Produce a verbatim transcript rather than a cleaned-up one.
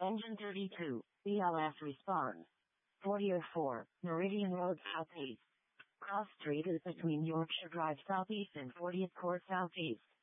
Engine thirty-two, B L S response. forty oh four, Meridian Road Southeast. Cross Street is between Yorkshire Drive Southeast and fortieth Court Southeast.